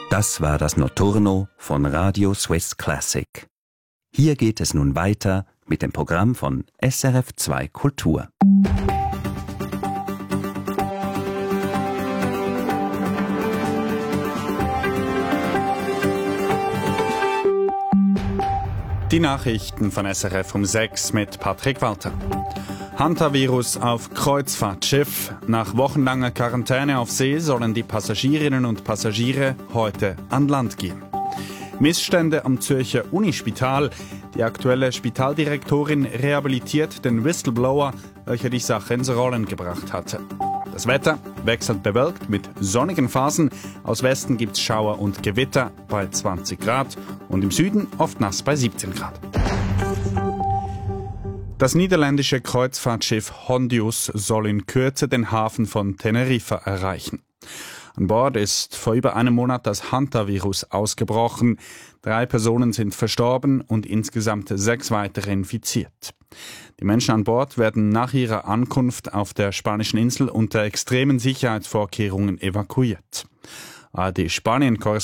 Das war das Notturno von Radio Swiss Classic. Hier geht es nun weiter mit dem Programm von SRF 2 Kultur. Die Nachrichten von SRF um 6 mit Patrick Walter. Hantavirus auf Kreuzfahrtschiff. Nach wochenlanger Quarantäne auf See sollen die Passagierinnen und Passagiere heute an Land gehen. Missstände am Zürcher Unispital. Die aktuelle Spitaldirektorin rehabilitiert den Whistleblower, welcher die Sache ins Rollen gebracht hatte. Das Wetter wechselt bewölkt mit sonnigen Phasen. Aus Westen gibt es Schauer und Gewitter bei 20 Grad und im Süden oft nass bei 17 Grad. Das niederländische Kreuzfahrtschiff Hondius soll in Kürze den Hafen von Teneriffa erreichen. An Bord ist vor über einem Monat das Hantavirus ausgebrochen. 3 Personen sind verstorben und insgesamt 6 weitere infiziert. Die Menschen an Bord werden nach ihrer Ankunft auf der spanischen Insel unter extremen Sicherheitsvorkehrungen evakuiert. ARD Spanien-Korrespondent